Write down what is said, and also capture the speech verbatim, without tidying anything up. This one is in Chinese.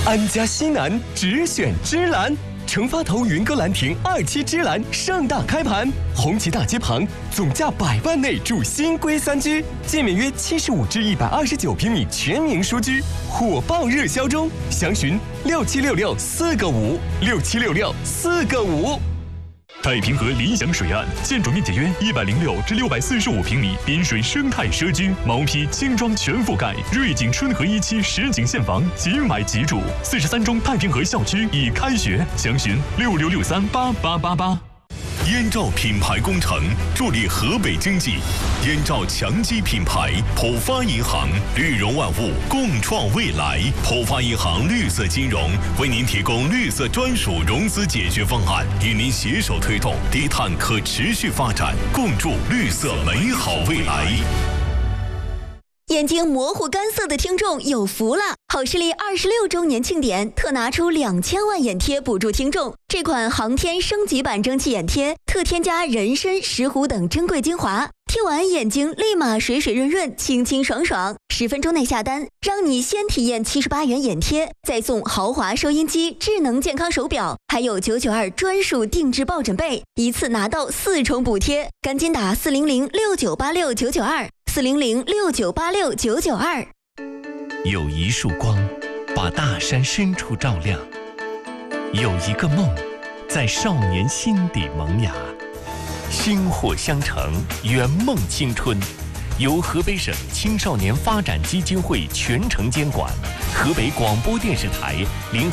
安家西南只选芝兰，成发头云歌兰亭二期芝兰盛大开盘，红旗大街旁，总价百万内住新规三居，建面约七十五至一百二十九平米全明书居，火爆热销中，详询六七六六四个五六七六六四个五。 太平河理想水岸，建筑面积约一百零六至六百四十五平米，滨水生态社区，毛坯轻装全覆盖，瑞景春和一期实景现房，即买即住。四十三中太平河校区已开学，详询六六六三八八八八。 燕赵品牌工程助力河北经济，燕赵强基品牌，浦发银行，绿融万物，共创未来。浦发银行绿色金融为您提供绿色专属融资解决方案，与您携手推动低碳可持续发展，共筑绿色美好未来。 眼睛模糊干涩的听众有福了！好视力二十六周年庆典特拿出两千万眼贴补助听众。这款航天升级版蒸汽眼贴特添加人参、石斛等珍贵精华，贴完眼睛立马水水润润、清清爽爽。十分钟内下单，让你先体验七十八元眼贴，再送豪华收音机、智能健康手表，还有九九二专属定制抱枕被，一次拿到四重补贴。赶紧打四零零六九八六九九二。四零零六九八六九九二。 有一束光，把大山深处照亮；有一个梦，在少年心底萌芽。薪火相承，圆梦青春。由河北省青少年发展基金会全程监管，河北广播电视台联合